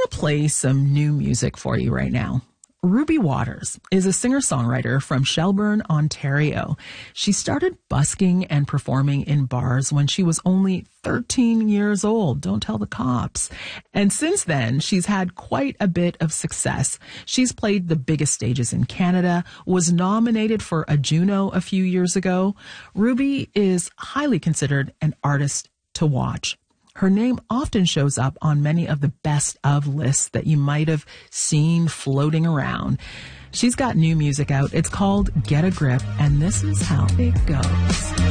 to play some new music for you right now. Ruby Waters is a singer-songwriter from Shelburne, Ontario. She started busking and performing in bars when she was only 13 years old. Don't tell the cops. And since then, she's had quite a bit of success. She's played the biggest stages in Canada, was nominated for a Juno a few years ago. Ruby is highly considered an artist to watch. Her name often shows up on many of the best of lists that you might have seen floating around. She's got new music out. It's called Get a Grip, and this is how it goes.